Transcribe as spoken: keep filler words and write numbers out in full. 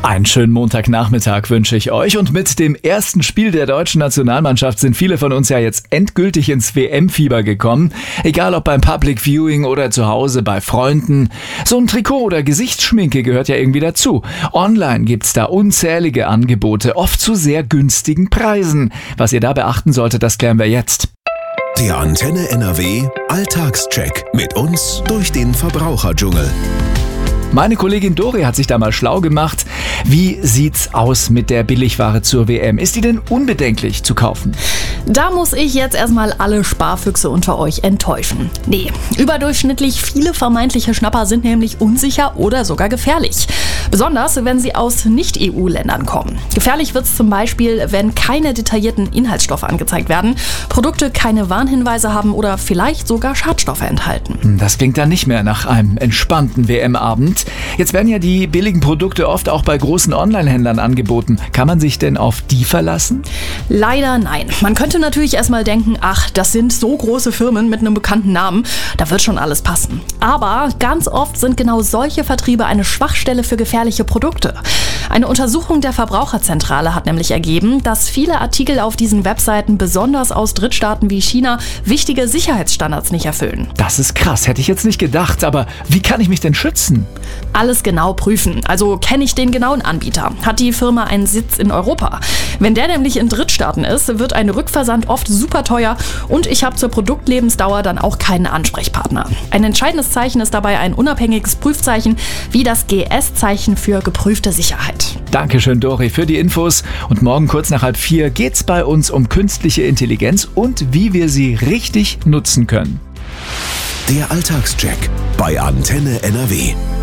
Einen schönen Montagnachmittag wünsche ich euch und mit dem ersten Spiel der deutschen Nationalmannschaft sind viele von uns ja jetzt endgültig ins W M-Fieber gekommen. Egal ob beim Public Viewing oder zu Hause bei Freunden. So ein Trikot oder Gesichtsschminke gehört ja irgendwie dazu. Online gibt's da unzählige Angebote, oft zu sehr günstigen Preisen. Was ihr da beachten solltet, das klären wir jetzt. Der Antenne N R W Alltagscheck mit uns durch den Verbraucherdschungel. Meine Kollegin Dori hat sich da mal schlau gemacht. Wie sieht's aus mit der Billigware zur W M? Ist die denn unbedenklich zu kaufen? Da muss ich jetzt erstmal alle Sparfüchse unter euch enttäuschen. Nee, überdurchschnittlich viele vermeintliche Schnapper sind nämlich unsicher oder sogar gefährlich. Besonders, wenn sie aus Nicht-E U-Ländern kommen. Gefährlich wird's zum Beispiel, wenn keine detaillierten Inhaltsstoffe angezeigt werden, Produkte keine Warnhinweise haben oder vielleicht sogar Schadstoffe enthalten. Das klingt dann nicht mehr nach einem entspannten W M-Abend. Jetzt werden ja die billigen Produkte oft auch bei großen Online-Händlern angeboten. Kann man sich denn auf die verlassen? Leider nein. Man könnte natürlich erstmal denken, ach, das sind so große Firmen mit einem bekannten Namen, da wird schon alles passen. Aber ganz oft sind genau solche Vertriebe eine Schwachstelle für gefährliche Produkte. Eine Untersuchung der Verbraucherzentrale hat nämlich ergeben, dass viele Artikel auf diesen Webseiten besonders aus Drittstaaten wie China wichtige Sicherheitsstandards nicht erfüllen. Das ist krass, hätte ich jetzt nicht gedacht. Aber wie kann ich mich denn schützen? Alles genau prüfen. Also kenne ich den genauen Anbieter? Hat die Firma einen Sitz in Europa? Wenn der nämlich in Drittstaaten ist, wird ein Rückversand oft super teuer und ich habe zur Produktlebensdauer dann auch keinen Ansprechpartner. Ein entscheidendes Zeichen ist dabei ein unabhängiges Prüfzeichen wie das G S-Zeichen für geprüfte Sicherheit. Dankeschön, Dori, für die Infos. Und morgen kurz nach halb vier geht's bei uns um künstliche Intelligenz und wie wir sie richtig nutzen können. Der Alltagscheck bei Antenne N R W.